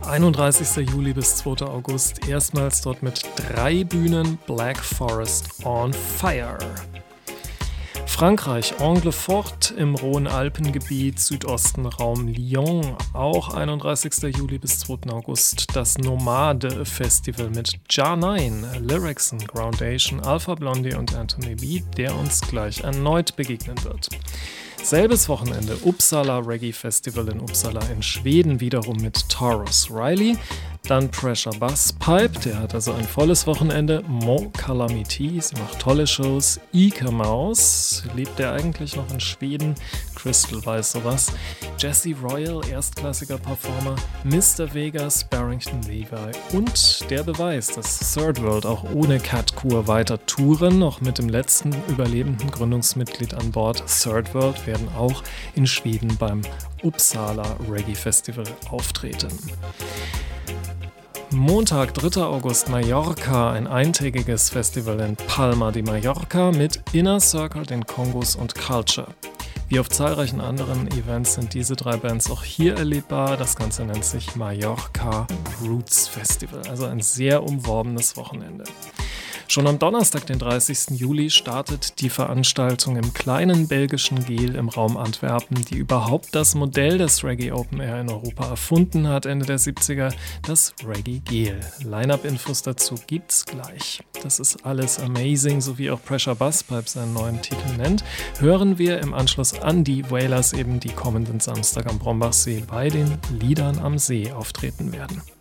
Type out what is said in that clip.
31. Juli bis 2. August. Erstmals dort mit 3 Bühnen Black Forest on Fire. Frankreich, Anglefort im Rhône-Alpengebiet, Südosten Raum Lyon. Auch 31. Juli bis 2. August das Nomade Festival mit Jar9, Lyricson, Groundation, Alpha Blondie und Anthony B, der uns gleich erneut begegnen wird. Selbes Wochenende Uppsala Reggae Festival in Uppsala in Schweden, wiederum mit Taurus Riley. Dann Pressure Bass Pipe, der hat also ein volles Wochenende. Mo Calamity, sie macht tolle Shows. Ika Maus, lebt er eigentlich noch in Schweden? Crystal weiß sowas. Jesse Royal, erstklassiger Performer. Mr. Vegas, Barrington Levi und der Beweis, dass Third World auch ohne Cat Kur weiter touren. Noch mit dem letzten überlebenden Gründungsmitglied an Bord. Third World werden auch in Schweden beim Uppsala Reggae Festival auftreten. Montag, 3. August, Mallorca, ein eintägiges Festival in Palma de Mallorca mit Inner Circle, den Kongos und Culture. Wie auf zahlreichen anderen Events sind diese 3 Bands auch hier erlebbar. Das Ganze nennt sich Mallorca Roots Festival, also ein sehr umworbenes Wochenende. Schon am Donnerstag, den 30. Juli, startet die Veranstaltung im kleinen belgischen Geel im Raum Antwerpen, die überhaupt das Modell des Reggae Open Air in Europa erfunden hat, Ende der 70er, das Reggae Geel. Line-Up-Infos dazu gibt's gleich. Das ist alles amazing, so wie auch Pressure Bass Pipe seinen neuen Titel nennt, hören wir im Anschluss an die Wailers eben, die kommenden Samstag am Brombachsee bei den Liedern am See auftreten werden.